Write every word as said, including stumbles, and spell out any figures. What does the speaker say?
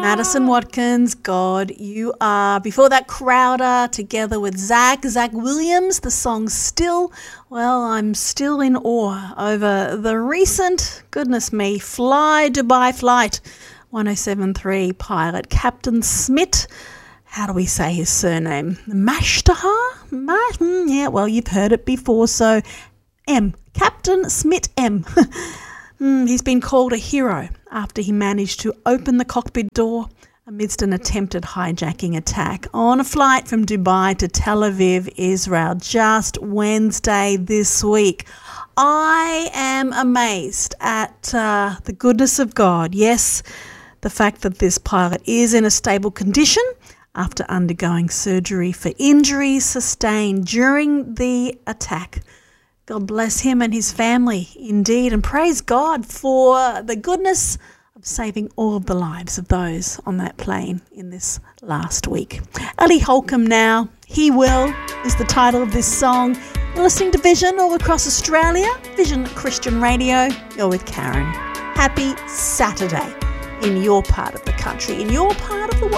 Madison Watkins, God, You Are. Before that, Crowder, together with Zach, Zach Williams, the song Still. Well, I'm still in awe over the recent, goodness me, Fly Dubai Flight one oh seven point three pilot, Captain Smit. How do we say his surname? Mashtahar? Ma- yeah, well, you've heard it before, so M. Captain Smit M. mm, he's been called a hero after he managed to open the cockpit door amidst an attempted hijacking attack on a flight from Dubai to Tel Aviv, Israel, just Wednesday this week. I am amazed at uh, the goodness of God. Yes, the fact that this pilot is in a stable condition after undergoing surgery for injuries sustained during the attack. God bless him and his family indeed, and praise God for the goodness of saving all of the lives of those on that plane in this last week. Ellie Holcomb now, He Will, is the title of this song. You're listening to Vision all across Australia, Vision Christian Radio. You're with Karen. Happy Saturday in your part of the country, in your part of the world.